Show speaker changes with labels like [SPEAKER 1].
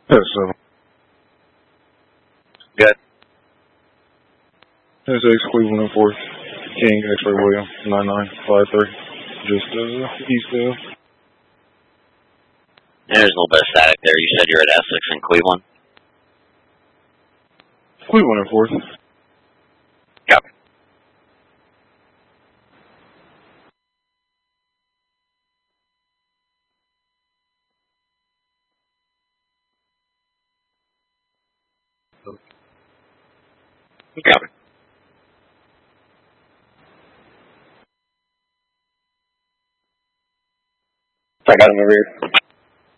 [SPEAKER 1] Yes, 7.
[SPEAKER 2] Good.
[SPEAKER 1] SX Cleveland and 4th. King X-Ray William 9953. Just east of.
[SPEAKER 2] There's a little bit of static there. You said you're at Essex in Cleveland?
[SPEAKER 1] Cleveland and 4th.
[SPEAKER 2] Copy. Copy.
[SPEAKER 3] I got him over here.